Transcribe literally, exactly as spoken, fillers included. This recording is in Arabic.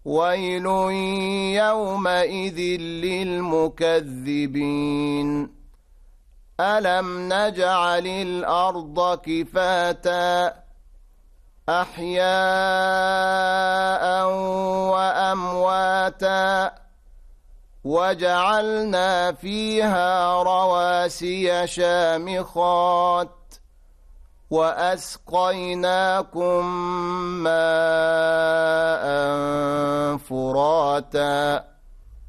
ويل يومئذ للمكذبين ألم نجعل الأرض كفاتا أحياء وأمواتا وجعلنا فيها رواسي شامخات وأسقيناكم ماء فراتا